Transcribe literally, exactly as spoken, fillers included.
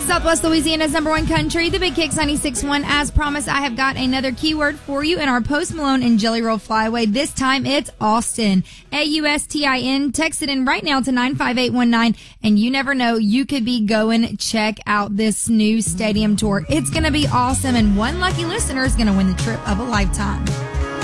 Southwest Louisiana's number one country, the Big Kicks ninety-six point one. As promised, I have got another keyword for you in our Post Malone and Jelly Roll Flyaway. This time it's Austin. A U S T I N. Text it in right now to nine five eight one nine. And you never know, you could be going check out this new stadium tour. It's going to be awesome, and one lucky listener is going to win the trip of a lifetime.